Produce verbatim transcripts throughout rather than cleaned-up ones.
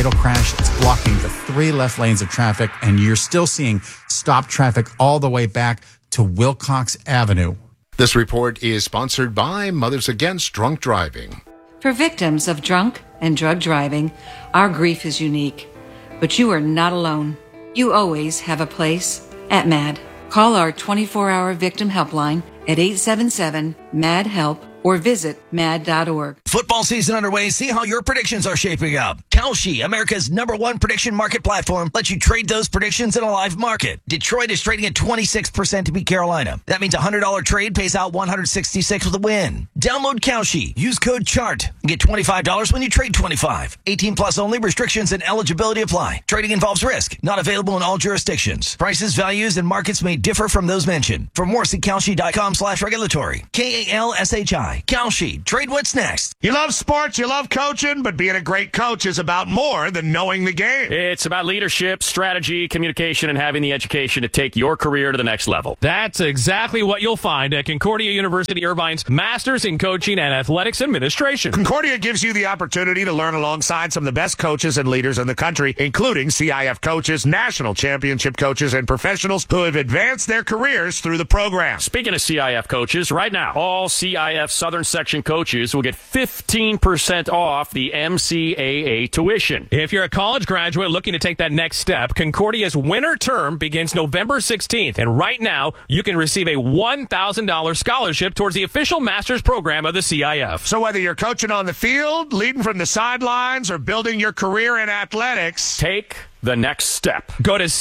fatal crash. It's blocking the three left lanes of traffic, and you're still seeing stopped traffic all the way back to Wilcox Avenue. This report is sponsored by Mothers Against Drunk Driving. For victims of drunk and drug driving, our grief is unique, but you are not alone. You always have a place at MAD. Call our twenty-four hour victim helpline at eight seven seven, M A D, HELP or visit mad dot org. Football season underway. See how your predictions are shaping up. Kalshi, America's number one prediction market platform, lets you trade those predictions in a live market. Detroit is trading at twenty-six percent to beat Carolina. That means a one hundred dollars trade pays out one hundred sixty-six with a win. Download Kalshi. Use code CHART and get twenty-five dollars when you trade twenty-five. eighteen plus only. Restrictions and eligibility apply. Trading involves risk. Not available in all jurisdictions. Prices, values, and markets may differ from those mentioned. For more, see Kalshi.com slash regulatory. K A L S H I. Kalshi. Trade what's next. You love sports, you love coaching, but being a great coach is about more than knowing the game. It's about leadership, strategy, communication, and having the education to take your career to the next level. That's exactly what you'll find at Concordia University Irvine's Masters in Coaching and Athletics Administration. Concordia gives you the opportunity to learn alongside some of the best coaches and leaders in the country, including C I F coaches, national championship coaches, and professionals who have advanced their careers through the program. Speaking of C I F coaches, right now, all C I F Southern Section coaches will get fifteen percent off the M C A A tuition. If you're a college graduate looking to take that next step, Concordia's winter term begins November sixteenth, and right now you can receive a one thousand dollars scholarship towards the official master's program of the C I F. So whether you're coaching on the field, leading from the sidelines, or building your career in athletics, take the next step. Go to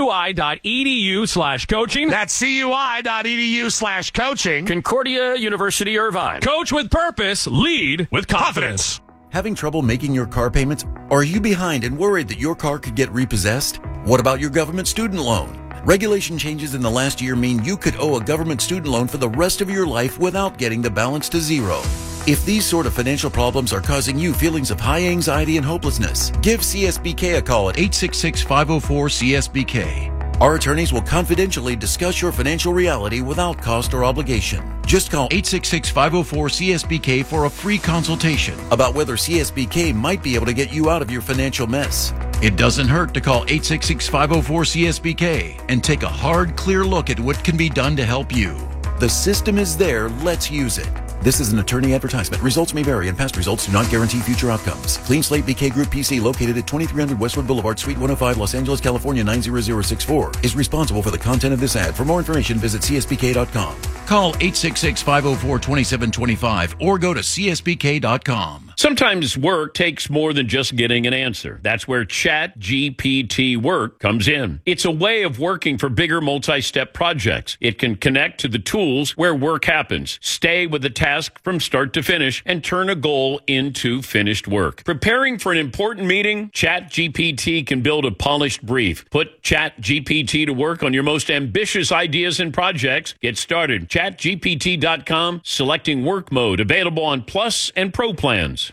cui.edu slash coaching. That's cui.edu slash coaching. Concordia University Irvine. Coach with purpose, lead with confidence. Having trouble making your car payments? Are you behind and worried that your car could get repossessed? What about your government student loan? Regulation changes in the last year mean you could owe a government student loan for the rest of your life without getting the balance to zero. If these sort of financial problems are causing you feelings of high anxiety and hopelessness, give C S B K a call at eight six six, five oh four, C S B K. Our attorneys will confidentially discuss your financial reality without cost or obligation. Just call eight six six, five oh four, C S B K for a free consultation about whether C S B K might be able to get you out of your financial mess. It doesn't hurt to call eight six six, five oh four, C S B K and take a hard, clear look at what can be done to help you. The system is there. Let's use it. This is an attorney advertisement. Results may vary, and past results do not guarantee future outcomes. Clean Slate B K Group P C, located at twenty-three hundred Westwood Boulevard, Suite one oh five, Los Angeles, California nine zero zero six four, is responsible for the content of this ad. For more information, visit C S B K dot com. Call eight six six, five oh four, two seven two five or go to C S B K dot com. Sometimes work takes more than just getting an answer. That's where Chat G P T Work comes in. It's a way of working for bigger multi-step projects. It can connect to the tools where work happens, stay with the task from start to finish, and turn a goal into finished work. Preparing for an important meeting? Chat G P T can build a polished brief. Put Chat G P T to work on your most ambitious ideas and projects. Get started. chat G P T dot com, selecting work mode, available on Plus and Pro plans.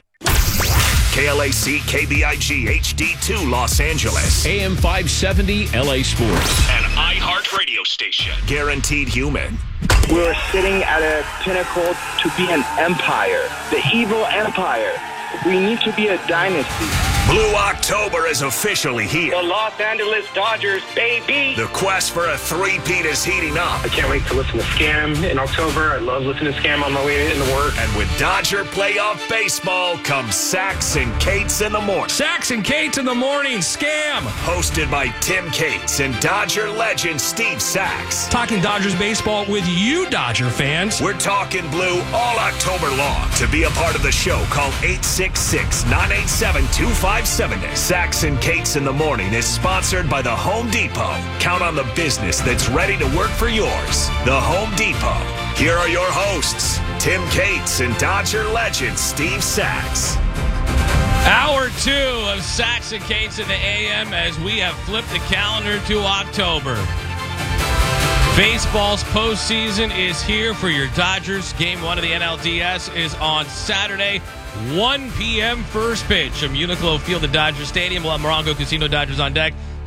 K L A C K B I G H D two Los Angeles. A M five seventy L A Sports. An iHeart radio station. Guaranteed human. We're sitting at a pinnacle to be an empire. The evil empire. We need to be a dynasty. Blue October is officially here. The Los Angeles Dodgers, baby. The quest for a three-peat is heating up. I can't wait to listen to Scam in October. I love listening to Scam on my way into work. And with Dodger playoff baseball comes Sax and Cates in the morning. Sax and Cates in the morning, Scam. Hosted by Tim Cates and Dodger legend Steve Sax. Talking Dodgers baseball with you, Dodger fans. We're talking blue all October long. To be a part of the show, call eight six six, nine eight seven, two five seven zero. Sax and Cates in the morning is sponsored by the Home Depot. Count on the business that's ready to work for yours. The Home Depot. Here are your hosts, Tim Cates and Dodger legend Steve Sax. Hour two of Sax and Cates in the A M as we have flipped the calendar to October. Baseball's postseason is here for your Dodgers. Game one of the N L D S is on Saturday, one p.m. first pitch from Uniqlo Field at Dodger Stadium. We'll have Morongo Casino Dodgers on deck.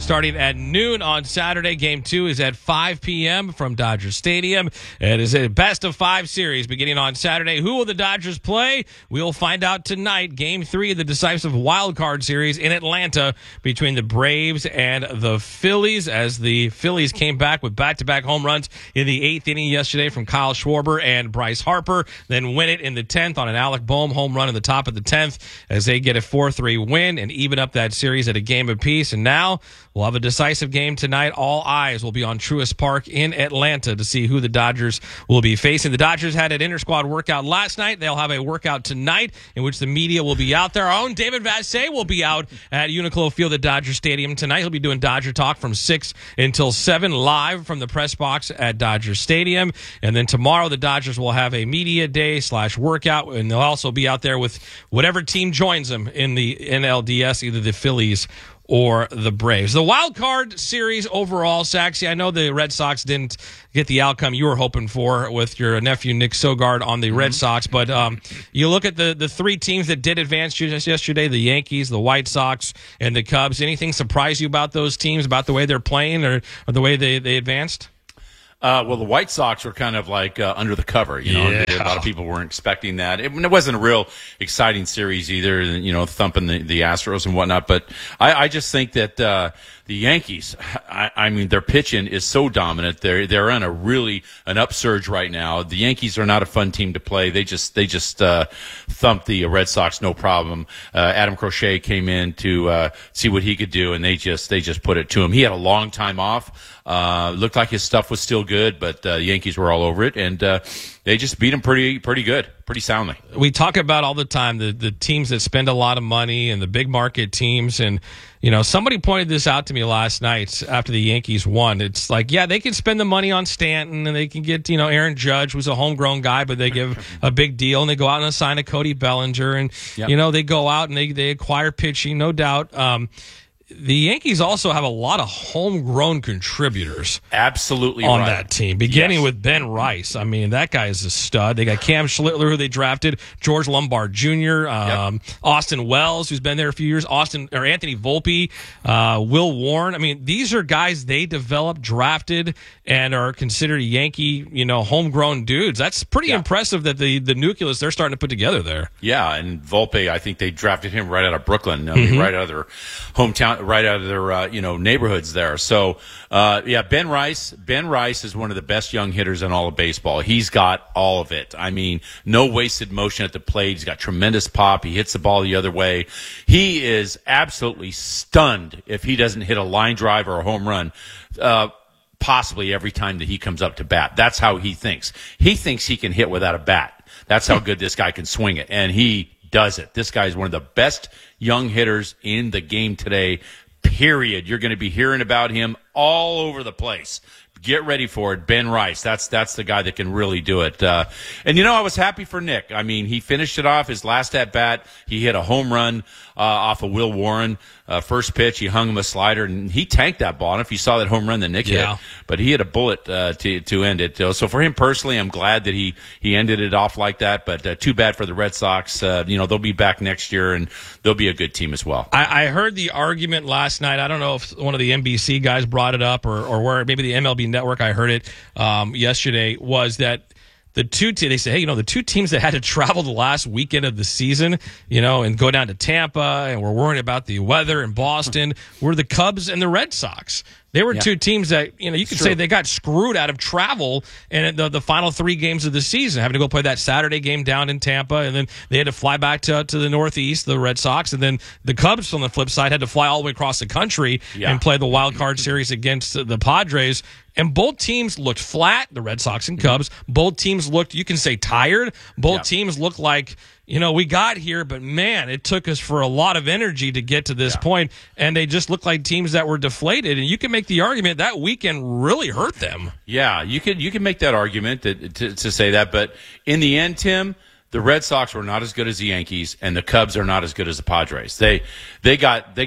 starting at noon on Saturday. Game two is at five p.m. from Dodger Stadium. It is a best of five series beginning on Saturday. Who will the Dodgers play? We'll find out tonight. Game three of the decisive wild card series in Atlanta between the Braves and the Phillies, as the Phillies came back with back-to-back home runs in the eighth inning yesterday from Kyle Schwarber and Bryce Harper, then win it in the tenth on an Alec Boehm home run in the top of the tenth as they get a four three win and even up that series at a game apiece. And now we'll have a decisive game tonight. All eyes will be on Truist Park in Atlanta to see who the Dodgers will be facing. The Dodgers had an inter-squad workout last night. They'll have a workout tonight in which the media will be out there. Our own David Vassegh will be out at Uniqlo Field at Dodger Stadium tonight. He'll be doing Dodger Talk from six until seven live from the press box at Dodger Stadium. And then tomorrow the Dodgers will have a media day slash workout, and they'll also be out there with whatever team joins them in the N L D S, either the Phillies or the Braves. The wild card series overall, Saxy, I know the Red Sox didn't get the outcome you were hoping for with your nephew Nick Sogard on the mm-hmm. Red Sox, but um, you look at the, the three teams that did advance just yesterday, the Yankees, the White Sox, and the Cubs. Anything surprise you about those teams, about the way they're playing or, or the way they, they advanced? Uh, well, the White Sox were kind of like uh, under the cover, you know. Yeah. A lot of people weren't expecting that. It, it wasn't a real exciting series either, you know, thumping the, the Astros and whatnot. But I, I just think that uh, the Yankees, I, I mean, their pitching is so dominant. They're they're on a really an upsurge right now. The Yankees are not a fun team to play. They just they just uh, thumped the Red Sox no problem. Uh, Adam Crochet came in to uh, see what he could do, and they just they just put it to him. He had a long time off. Uh, looked like his stuff was still good, but uh, Yankees were all over it, and uh, they just beat him pretty pretty good, pretty soundly. We talk about all the time the, the teams that spend a lot of money and the big market teams, and you know, somebody pointed this out to me last night after the Yankees won. It's like, yeah, they can spend the money on Stanton, and they can get, you know, Aaron Judge, who's a homegrown guy, but they give a big deal, and they go out and sign a Cody Bellinger, and yep. you know, they go out and they they acquire pitching, no doubt. Um, The Yankees also have a lot of homegrown contributors. Absolutely on right. that team, beginning yes. with Ben Rice. I mean, that guy is a stud. They got Cam Schlittler, who they drafted, George Lombard Junior, um, yep. Austin Wells, who's been there a few years, Austin or Anthony Volpe, uh, Will Warren. I mean, these are guys they developed, drafted, and are considered Yankee, you know, homegrown dudes. That's pretty yeah. impressive that the the nucleus they're starting to put together there. Yeah, and Volpe, I think they drafted him right out of Brooklyn. I mean, mm-hmm. right out of their hometown. Right out of their uh, you know neighborhoods there. So uh, yeah, Ben Rice. Ben Rice is one of the best young hitters in all of baseball. He's got all of it. I mean, no wasted motion at the plate. He's got tremendous pop. He hits the ball the other way. He is absolutely stunned if he doesn't hit a line drive or a home run. Uh, possibly every time that he comes up to bat. That's how he thinks. He thinks he can hit without a bat. That's how good this guy can swing it, and he does it. This guy is one of the best young hitters in the game today. Period. You're going to be hearing about him all over the place. Get ready for it. Ben Rice. That's that's the guy that can really do it. Uh, and, you know, I was happy for Nick. I mean, he finished it off. His last at-bat, he hit a home run uh, off of Will Warren. Uh, first pitch, he hung him a slider, and he tanked that ball. I don't know if you saw that home run that Nick yeah. hit, but he hit a bullet uh, to to end it. So for him personally, I'm glad that he, he ended it off like that, but uh, too bad for the Red Sox. Uh, you know, they'll be back next year, and they'll be a good team as well. I, I heard the argument last night. I don't know if one of the N B C guys brought it up or, or where maybe the M L B Network, I heard it um, yesterday, was that the two te- they say, hey, you know, the two teams that had to travel the last weekend of the season, you know, and go down to Tampa, and we're worrying about the weather in Boston, were the Cubs and the Red Sox. They were yeah. two teams that, you know, you could say they got screwed out of travel in the, the final three games of the season, having to go play that Saturday game down in Tampa, and then they had to fly back to to the Northeast, the Red Sox, and then the Cubs, on the flip side, had to fly all the way across the country yeah. and play the wild card series against the Padres. And both teams looked flat, the Red Sox and Cubs. Both teams looked, you can say, tired. Both yeah. teams looked like, you know, we got here, but man, it took us for a lot of energy to get to this yeah. point, and they just looked like teams that were deflated. And you can make the argument that weekend really hurt them. Yeah, you could you can make that argument to, to, to say that, but in the end, Tim, the Red Sox were not as good as the Yankees, and the Cubs are not as good as the Padres. They they got they got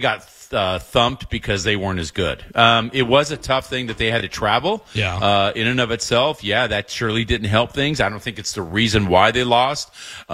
uh, thumped because they weren't as good. Um, it was a tough thing that they had to travel. Yeah. Uh, in and of itself, yeah, that surely didn't help things. I don't think it's the reason why they lost.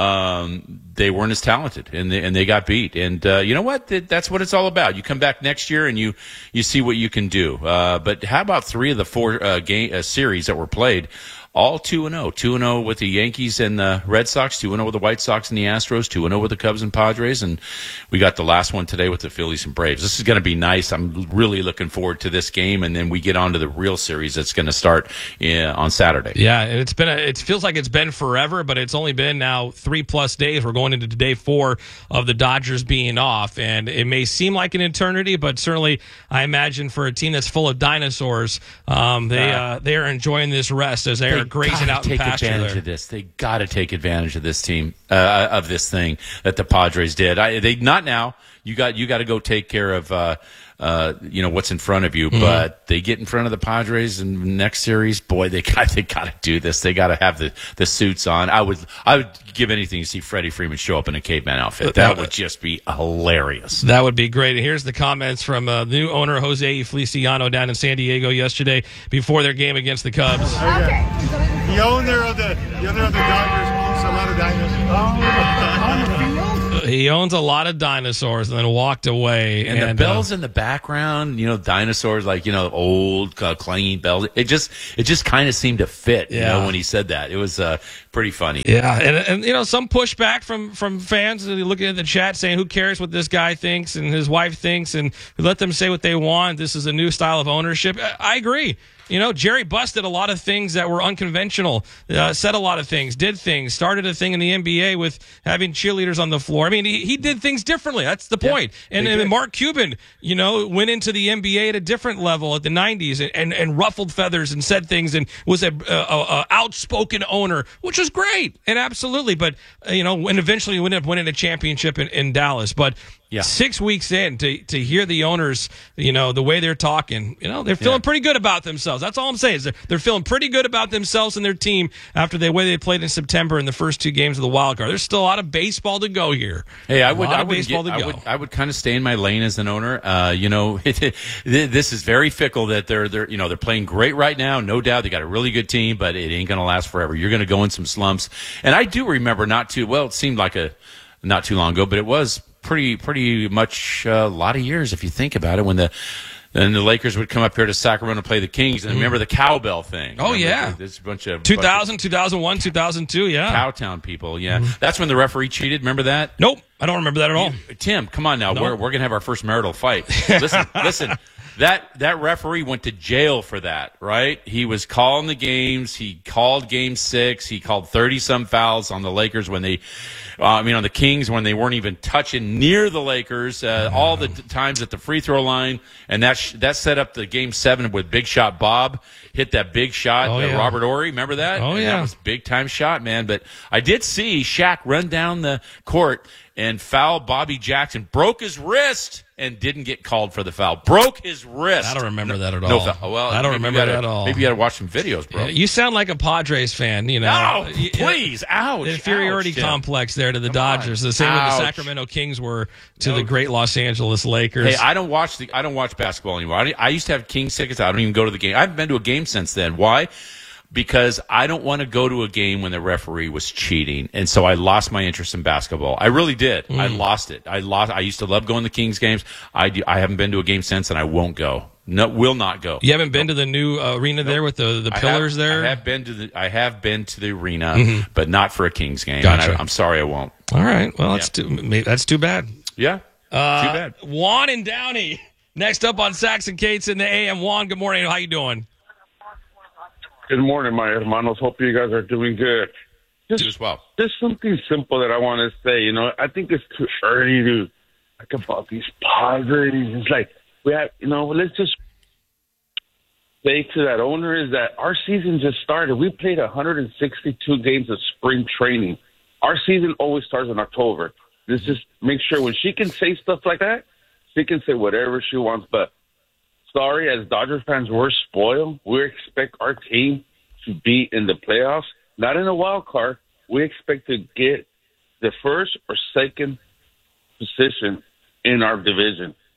Um, they weren't as talented, and they, and they got beat. And uh, you know what? That's what it's all about. You come back next year and you you see what you can do. Uh, but how about three of the four uh, game uh, series that were played? All two and oh. two and oh with the Yankees and the Red Sox, two and oh with the White Sox and the Astros, two and oh with the Cubs and Padres, and we got the last one today with the Phillies and Braves. This is going to be nice. I'm really looking forward to this game, and then we get on to the real series that's going to start uh, on Saturday. Yeah, and it's been a, it feels like it's been forever, but it's only been now three-plus days. We're going into day four of the Dodgers being off, and it may seem like an eternity, but certainly I imagine for a team that's full of dinosaurs, um, they uh, they are enjoying this rest as they are grazing out in take pasture advantage there. of this. They got to take advantage of this team, uh, of this thing that the Padres did. I, they not now. You got you got to go take care of uh, uh, you know what's in front of you. Mm-hmm. But they get in front of the Padres in the next series. Boy, they got they got to do this. They got to have the, the suits on. I would I would give anything to see Freddie Freeman show up in a caveman outfit. That would just be hilarious. That would be great. And here's the comments from uh, the new owner Jose Feliciano down in San Diego yesterday before their game against the Cubs. Okay. The owner of the the owner of the Dodgers owns a lot of dinosaurs. On the field? He owns a lot of dinosaurs and then walked away. And, and the bells uh, in the background, you know, dinosaurs like, you know, old uh, clanging bells. It just it just kind of seemed to fit, yeah. you know, when he said that. It was uh, pretty funny. Yeah, and, and, you know, some pushback from, from fans looking at the chat saying, who cares what this guy thinks and his wife thinks, and let them say what they want. This is a new style of ownership. I, I agree. You know, Jerry Buss did a lot of things that were unconventional, uh, said a lot of things, did things, started a thing in the N B A with having cheerleaders on the floor. I mean, he, he did things differently. That's the point. Yeah, and, and Mark Cuban, you know, went into the N B A at a different level at the nineties and, and, and ruffled feathers and said things and was a, a, a outspoken owner, which was great. And absolutely. But, uh, you know, and eventually he ended up winning a championship in, in Dallas. But yeah. Six weeks in to to hear the owners, you know, the way they're talking, you know, they're feeling yeah. pretty good about themselves. That's all I'm saying is they're, they're feeling pretty good about themselves and their team after the way they played in September in the first two games of the wild card. There's still a lot of baseball to go here. Hey, I would, I would, baseball get, to go. I would, I would kind of stay in my lane as an owner. Uh, you know, it, this is very fickle. That they're they're you know they're playing great right now, no doubt. They got a really good team, but it ain't going to last forever. You're going to go in some slumps. And I do remember not too well. It seemed like a not too long ago, but it was. Pretty, pretty much uh, a lot of years if you think about it. When the then the Lakers would come up here to Sacramento to play the Kings, and mm. remember the cowbell thing. Oh remember yeah, there's a bunch of two thousand, two thousand one, two thousand two. Yeah, Cowtown people. Yeah, mm. that's when the referee cheated. Remember that? Nope, I don't remember that at all. You, Tim, come on now. Nope. We're we're gonna have our first marital fight. Listen, listen. That that referee went to jail for that, right? He was calling the games. He called Game Six. He called thirty some fouls on the Lakers when they, uh, I mean, on the Kings when they weren't even touching near the Lakers. Uh, all the t- times at the free throw line, and that sh- that set up the Game Seven with Big Shot Bob hit that big shot. Oh, uh, yeah. Robert Horry, remember that? Oh and yeah, that was a big time shot, man. But I did see Shaq run down the court and foul Bobby Jackson, broke his wrist, and didn't get called for the foul. Broke his wrist. I don't remember no, that at all. No foul. Well, I don't remember gotta, that at all. Maybe you got to watch some videos, bro. Yeah, you sound like a Padres fan, you know. No, please. Ouch. The inferiority ouch, complex there to the Come Dodgers. on. The same Ouch. with the Sacramento Kings were to No. the great Los Angeles Lakers. Hey, I don't watch the. I don't watch basketball anymore. I, I used to have Kings tickets. I don't even go to the game. I haven't been to a game since then. Why? Because I don't want to go to a game when the referee was cheating, and so I lost my interest in basketball. I really did. Mm. I lost it. I lost. I used to love going to Kings games. I do, I haven't been to a game since, and I won't go. No, will not go. You haven't been to the new uh, arena there with the, the pillars I have, there? I have been to the. I have been to the arena, mm-hmm. but not for a Kings game. Gotcha. And I, I'm sorry, I won't. All right. Well, that's yeah. too. Maybe that's too bad. Yeah. Uh, too bad. Juan and Downey next up on Sax and Cates in the A M. Juan, good morning. How you doing? Good morning, my hermanos. Hope you guys are doing good. Just, Do as well. Just something simple that I want to say. You know, I think it's too early to talk about these Padres. It's like we have, you know, let's just say to that owner is that our season just started. We played one hundred sixty-two games of spring training. Our season always starts in October. Let's just make sure when she can say stuff like that, she can say whatever she wants. But sorry, as Dodgers fans, we're spoiled. We expect our team to be in the playoffs, not in a wild card. We expect to get the first or second position in our division.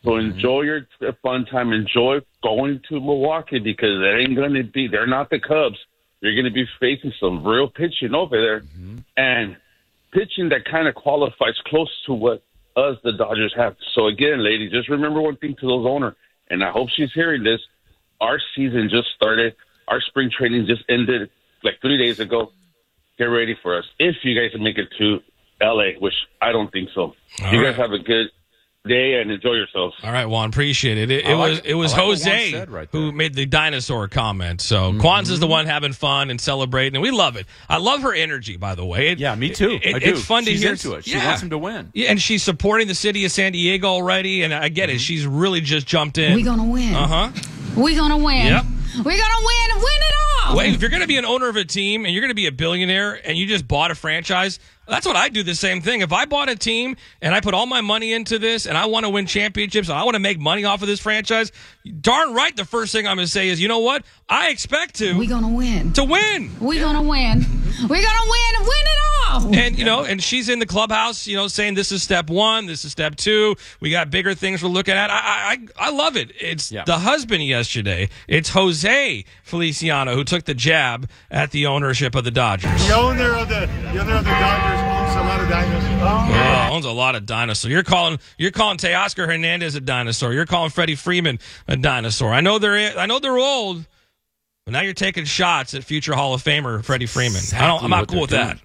So enjoy your fun time. Enjoy going to Milwaukee because it ain't going to be, they're not the Cubs. You're going to be facing some real pitching over there. Mm-hmm. And pitching that kind of qualifies close to what us, the Dodgers, have. So again, ladies, just remember one thing to those owners, and I hope she's hearing this. Our season just started. Our spring training just ended like three days ago. Get ready for us. If you guys make it to L A, which I don't think so. All you right. guys have a good day and enjoy yourselves. All right, Juan, appreciate it. It, I it like- was it was I like what Jose Juan said right there. who made the dinosaur comment. So Kwanzaa's the one having fun and celebrating, and we love it. I love her energy, by the way. It- Yeah, me too. it- I do. It's fun to She's hear. into it. She Yeah. wants him to win. Yeah, and she's supporting the city of San Diego already, and I get it. She's really just jumped in. We gonna win. Uh huh. We gonna win. Yep. We gonna win and win it all. Well, if you're going to be an owner of a team and you're going to be a billionaire and you just bought a franchise, that's what I do the same thing. If I bought a team and I put all my money into this and I want to win championships and I want to make money off of this franchise, darn right the first thing I'm going to say is, you know what? I expect to. We gonna win. To win. We gonna win. We gonna win and win it all. And, you know, and she's in the clubhouse, you know, saying this is step one, this is step two. We got bigger things we're looking at. I I, I love it. It's Yeah. the husband yesterday. It's Jose Feliciano who took the jab at the ownership of the Dodgers. The owner of the the owner of the Dodgers owns a lot of dinosaurs. Oh, owns a lot of dinosaurs. You're calling you're calling Teoscar Hernandez a dinosaur. You're calling Freddie Freeman a dinosaur. I know they're I know they're old, but now you're taking shots at future Hall of Famer Freddie Freeman. I don't, I'm not what cool with they're that. doing.